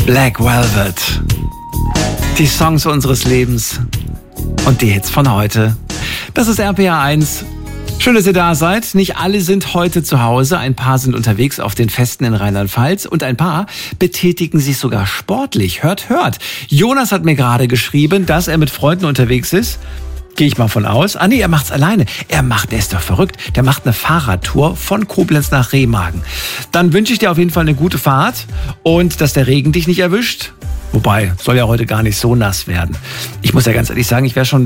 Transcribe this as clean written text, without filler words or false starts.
Black Velvet. Die Songs unseres Lebens und die Hits von heute. Das ist RPR 1. Schön, dass ihr da seid. Nicht alle sind heute zu Hause. Ein paar sind unterwegs auf den Festen in Rheinland-Pfalz und ein paar betätigen sich sogar sportlich. Hört. Jonas hat mir gerade geschrieben, dass er mit Freunden unterwegs ist. Gehe ich mal von aus. Ah nee, er macht's alleine. Der ist doch verrückt. Der macht eine Fahrradtour von Koblenz nach Remagen. Dann wünsche ich dir auf jeden Fall eine gute Fahrt und dass der Regen dich nicht erwischt. Wobei, soll ja heute gar nicht so nass werden. Ich muss ja ganz ehrlich sagen, ich wäre schon